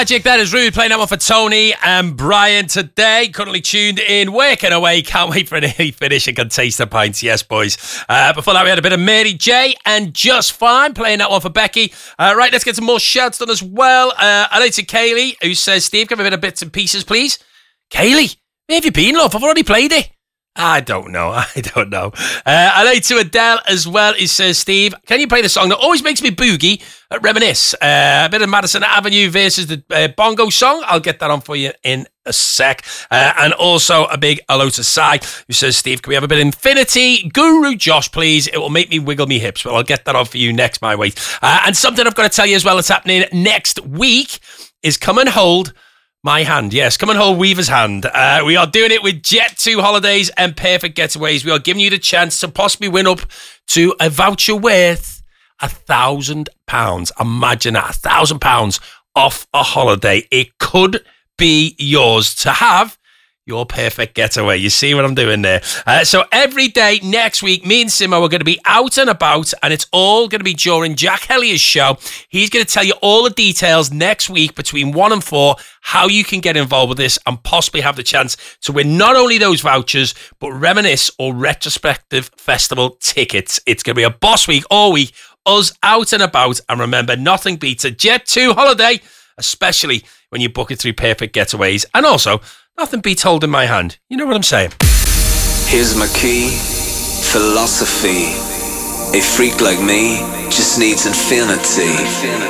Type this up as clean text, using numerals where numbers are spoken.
Magic, that is Rude playing that one for Tony and Brian today. Currently tuned in, working away. Can't wait for an early finish and can taste the pints. Yes, boys. Before that, we had a bit of Mary J and Just Fine playing that one for Becky. Right, let's get some more shouts done as well. Hello to Kaylee, who says, Steve, give me a bit of bits and pieces, please. Kaylee, where have you been, love? I've already played it. I don't know. Hello to Adele as well. He says, Steve, can you play the song that always makes me boogie at Reminisce? A bit of Madison Avenue versus the Bongo song. I'll get that on for you in a sec. And also a big hello to Sai, who says, Steve, can we have a bit of Infinity Guru Josh, please? It will make me wiggle me hips, but I'll get that on for you next, my way. And something I've got to tell you as well that's happening next week is Come and Hold My Hand. Yes, come and hold Weaver's hand. We are doing it with Jet2 Holidays and Perfect Getaways. We are giving you the chance to possibly win up to a voucher worth £1,000. Imagine that, £1,000 off a holiday. It could be yours to have your perfect getaway. You see what I'm doing there? So every day next week, me and Simo are going to be out and about, and it's all going to be during Jack Hellier's show. He's going to tell you all the details next week between 1 and 4, how you can get involved with this and possibly have the chance to win not only those vouchers, but Reminisce or Retrospective Festival tickets. It's going to be a boss week all week, us out and about. And remember, nothing beats a Jet2 holiday, especially when you book it through Perfect Getaways. And also, nothing beats holding my hand. You know what I'm saying? Here's my key, philosophy. A freak like me just needs infinity.